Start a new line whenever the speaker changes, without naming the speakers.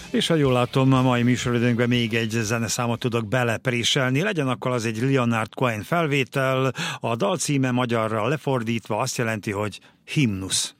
És ha jól látom, a mai műsoridőnkben még egy zeneszámot tudok belepréselni. Legyen akkor az egy Leonard Cohen felvétel, a dal címe magyarra lefordítva azt jelenti, hogy himnusz.